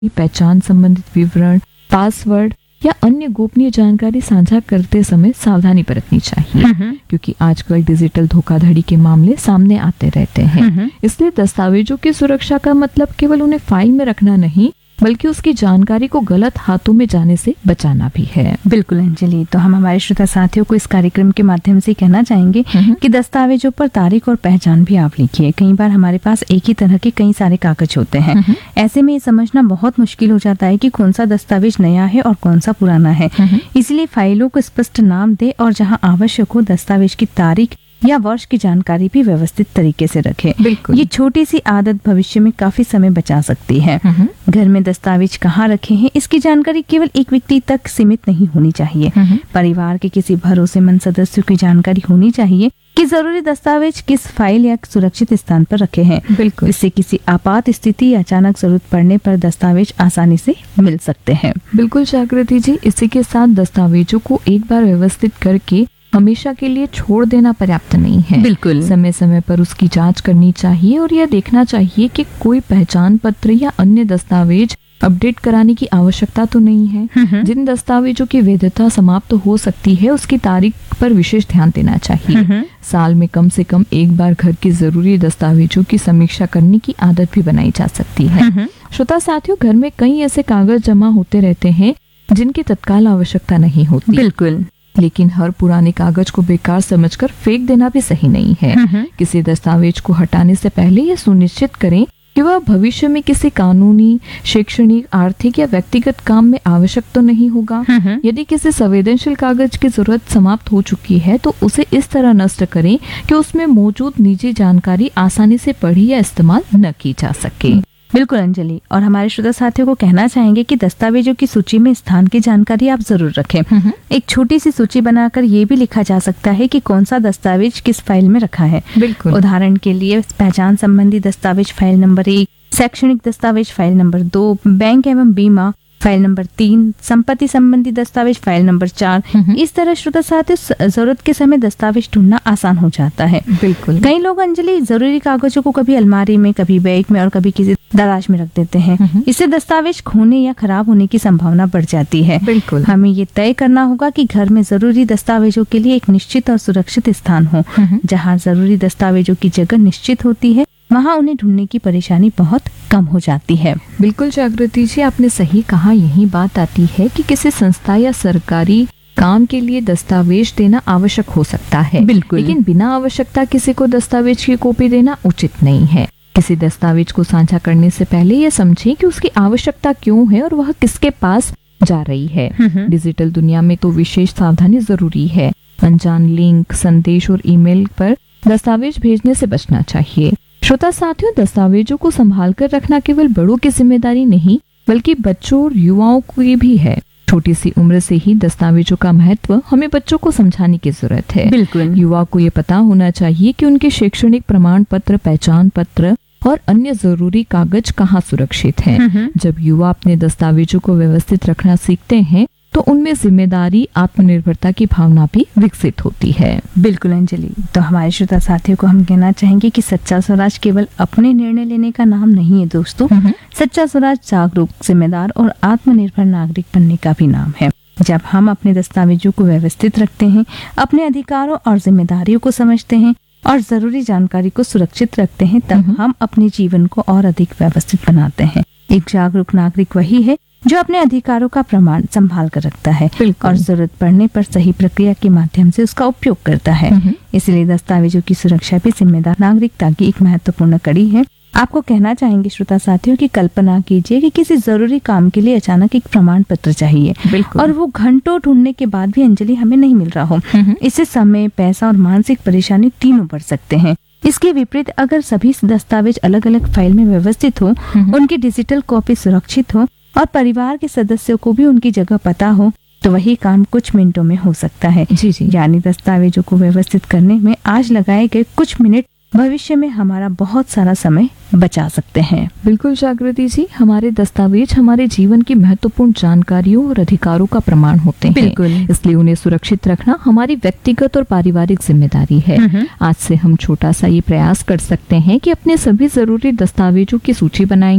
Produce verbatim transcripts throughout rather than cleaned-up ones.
पहचान संबंधित विवरण, पासवर्ड या अन्य गोपनीय जानकारी साझा करते समय सावधानी बरतनी चाहिए, क्योंकि आजकल डिजिटल धोखाधड़ी के मामले सामने आते रहते हैं। इसलिए दस्तावेजों की सुरक्षा का मतलब केवल उन्हें फाइल में रखना नहीं, बल्कि उसकी जानकारी को गलत हाथों में जाने से बचाना भी है। बिल्कुल अंजलि, तो हम हमारे श्रोता साथियों को इस कार्यक्रम के माध्यम से कहना चाहेंगे कि दस्तावेजों पर तारीख और पहचान भी आप लिखिए। कई बार हमारे पास एक ही तरह के कई सारे कागज होते हैं, ऐसे में ये समझना बहुत मुश्किल हो जाता है कि कौन सा दस्तावेज नया है और कौन सा पुराना है। इसलिए फाइलों को स्पष्ट नाम दे और जहाँ आवश्यक हो दस्तावेज की तारीख या वर्ष की जानकारी भी व्यवस्थित तरीके से रखें। ये छोटी सी आदत भविष्य में काफी समय बचा सकती है। घर में दस्तावेज कहाँ रखे हैं, इसकी जानकारी केवल एक व्यक्ति तक सीमित नहीं होनी चाहिए। परिवार के किसी भरोसेमंद सदस्य की जानकारी होनी चाहिए कि जरूरी दस्तावेज किस फाइल या सुरक्षित स्थान पर रखे हैं। बिल्कुल, इससे किसी आपात स्थिति या अचानक जरूरत पड़ने पर दस्तावेज आसानी से मिल सकते हैं। बिल्कुल जागृति जी, इसी के साथ दस्तावेजों को एक बार व्यवस्थित करके हमेशा के लिए छोड़ देना पर्याप्त नहीं है। बिल्कुल, समय समय पर उसकी जांच करनी चाहिए और यह देखना चाहिए कि कोई पहचान पत्र या अन्य दस्तावेज अपडेट कराने की आवश्यकता तो नहीं है। जिन दस्तावेजों की वैधता समाप्त हो सकती है उसकी तारीख पर विशेष ध्यान देना चाहिए। साल में कम से कम एक बार घर के जरूरी दस्तावेजों की समीक्षा करने की आदत भी बनाई जा सकती है। श्रोता साथियों, घर में कई ऐसे कागज जमा होते रहते हैं जिनकी तत्काल आवश्यकता नहीं होती। बिल्कुल, लेकिन हर पुराने कागज को बेकार समझकर फेंक देना भी सही नहीं है। किसी दस्तावेज को हटाने से पहले यह सुनिश्चित करें कि वह भविष्य में किसी कानूनी, शैक्षणिक, आर्थिक या व्यक्तिगत काम में आवश्यक तो नहीं होगा। यदि किसी संवेदनशील कागज की जरूरत समाप्त हो चुकी है तो उसे इस तरह नष्ट करें कि उसमें मौजूद निजी जानकारी आसानी से पढ़ी या इस्तेमाल न की जा सके। बिल्कुल अंजलि, और हमारे श्रोता साथियों को कहना चाहेंगे कि दस्तावेजों की सूची में स्थान की जानकारी आप जरूर रखें। एक छोटी सी सूची बनाकर ये भी लिखा जा सकता है कि कौन सा दस्तावेज किस फाइल में रखा है। बिल्कुल, उदाहरण के लिए पहचान संबंधी दस्तावेज फाइल नंबर एक, शैक्षणिक दस्तावेज फाइल नंबर दो, बैंक एवं बीमा फाइल नंबर तीन, संपत्ति संबंधी दस्तावेज फाइल नंबर चार। इस तरह श्रोता साथियों जरूरत के समय दस्तावेज ढूंढना आसान हो जाता है। बिल्कुल, कई लोग अंजलि जरूरी कागजों को कभी अलमारी में, कभी बैग में और कभी किसी दराज में रख देते हैं। इससे दस्तावेज खोने या खराब होने की संभावना बढ़ जाती है। बिल्कुल, हमें ये तय करना होगा कि घर में जरूरी दस्तावेजों के लिए एक निश्चित और सुरक्षित स्थान हो। जहाँ जरूरी दस्तावेजों की जगह निश्चित होती है वहाँ उन्हें ढूंढने की परेशानी बहुत कम हो जाती है। बिल्कुल जागृति जी, आपने सही कहा। यही बात आती है कि किसी संस्था या सरकारी काम के लिए दस्तावेज देना आवश्यक हो सकता है। बिल्कुल, लेकिन बिना आवश्यकता किसी को दस्तावेज की कॉपी देना उचित नहीं है। किसी दस्तावेज को साझा करने से पहले यह समझें कि उसकी आवश्यकता क्यों है और वह किसके पास जा रही है। डिजिटल दुनिया में तो विशेष सावधानी जरूरी है। अनजान लिंक, संदेश और ईमेल पर दस्तावेज भेजने से बचना चाहिए। श्रोता साथियों, दस्तावेजों को संभाल कर रखना केवल बड़ों की जिम्मेदारी नहीं, बल्कि बच्चों और युवाओं की भी है। छोटी सी उम्र से ही दस्तावेजों का महत्व हमें बच्चों को समझाने की जरूरत है। बिल्कुल, युवा को ये पता होना चाहिए कि उनके शैक्षणिक प्रमाण पत्र, पहचान पत्र और अन्य जरूरी कागज कहाँ सुरक्षित हैं। जब युवा अपने दस्तावेजों को व्यवस्थित रखना सीखते हैं तो उनमें जिम्मेदारी, आत्मनिर्भरता की भावना भी विकसित होती है। बिल्कुल अंजलि, तो हमारे श्रोता साथियों को हम कहना चाहेंगे कि सच्चा स्वराज केवल अपने निर्णय लेने का नाम नहीं है दोस्तों। सच्चा स्वराज जागरूक, जिम्मेदार और आत्मनिर्भर नागरिक बनने का भी नाम है। जब हम अपने दस्तावेजों को व्यवस्थित रखते हैं, अपने अधिकारों और जिम्मेदारियों को समझते हैं और जरूरी जानकारी को सुरक्षित रखते हैं, तब हम अपने जीवन को और अधिक व्यवस्थित बनाते हैं। एक जागरूक नागरिक वही है जो अपने अधिकारों का प्रमाण संभाल कर रखता है और जरूरत पड़ने पर सही प्रक्रिया के माध्यम से उसका उपयोग करता है। इसलिए दस्तावेजों की सुरक्षा भी जिम्मेदार नागरिकता की एक महत्वपूर्ण कड़ी है। आपको कहना चाहेंगे श्रोता साथियों की कल्पना कीजिए कि किसी जरूरी काम के लिए अचानक एक प्रमाण पत्र चाहिए और वो घंटों ढूंढने के बाद भी अंजलि हमें नहीं मिल रहा हो। इससे समय, पैसा और मानसिक परेशानी तीनों बढ़ सकते हैं। इसके विपरीत अगर सभी दस्तावेज अलग अलग फाइल में व्यवस्थित हो, उनकी डिजिटल कॉपी सुरक्षित हो और परिवार के सदस्यों को भी उनकी जगह पता हो, तो वही काम कुछ मिनटों में हो सकता है। जी जी, यानी दस्तावेजों को व्यवस्थित करने में आज लगाए गए कुछ मिनट भविष्य में हमारा बहुत सारा समय बचा सकते हैं। बिल्कुल जागृति जी, हमारे दस्तावेज हमारे जीवन की महत्वपूर्ण जानकारियों और अधिकारों का प्रमाण होते हैं। बिल्कुल, इसलिए उन्हें सुरक्षित रखना हमारी व्यक्तिगत और पारिवारिक जिम्मेदारी है। आज से हम छोटा सा ये प्रयास कर सकते हैं कि अपने सभी जरूरी दस्तावेजों की सूची बनाएंगे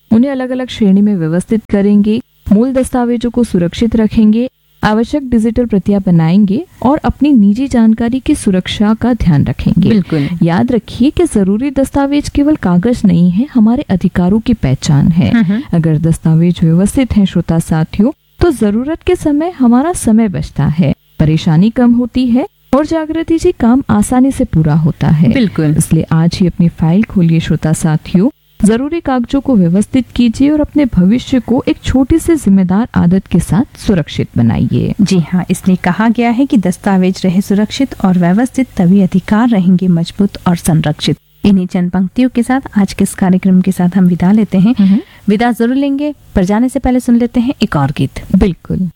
उन्हें अलग अलग श्रेणी में व्यवस्थित करेंगे, मूल दस्तावेजों को सुरक्षित रखेंगे, आवश्यक डिजिटल प्रतियां बनाएंगे और अपनी निजी जानकारी की सुरक्षा का ध्यान रखेंगे। बिल्कुल। याद रखिए कि जरूरी दस्तावेज केवल कागज नहीं है, हमारे अधिकारों की पहचान है। अगर दस्तावेज व्यवस्थित हैं श्रोता साथियों, तो जरूरत के समय हमारा समय बचता है, परेशानी कम होती है और जागृति जी काम आसानी से पूरा होता है। बिल्कुल। इसलिए आज ही अपनी फाइल खोलिए श्रोता साथियों, जरूरी कागजों को व्यवस्थित कीजिए और अपने भविष्य को एक छोटी सी जिम्मेदार आदत के साथ सुरक्षित बनाइए। जी हाँ, इसलिए कहा गया है कि दस्तावेज रहे सुरक्षित और व्यवस्थित, तभी अधिकार रहेंगे मजबूत और संरक्षित। इन्हीं चंद पंक्तियों के साथ आज के इस कार्यक्रम के साथ हम विदा लेते हैं। विदा जरूर लेंगे, पर जाने से पहले सुन लेते हैं एक और गीत। बिल्कुल।